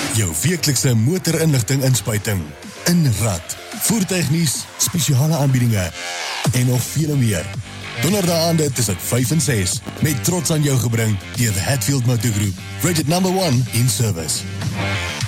Jou weeklikse motorinligting inspuiting. In Rad. Voertuignuus, spesiale aanbiedinge en nog vele meer. Donderdaande tussen 5 en 6 met trots aan jou gebring deur the Hatfield Motor Group. Rated number 1 in service.